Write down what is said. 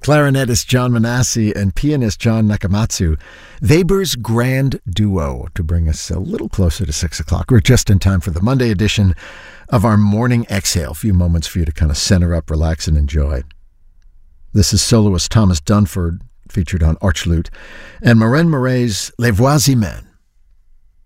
clarinetist John Manassi and pianist John Nakamatsu, Weber's Grand Duo, to bring us a little closer to 6 o'clock. We're just in time for the Monday edition of our Morning Exhale. A few moments for you to kind of center up, relax, and enjoy. This is soloist Thomas Dunford, featured on Archlute, and Maureen Murray's Les Voix Humaines.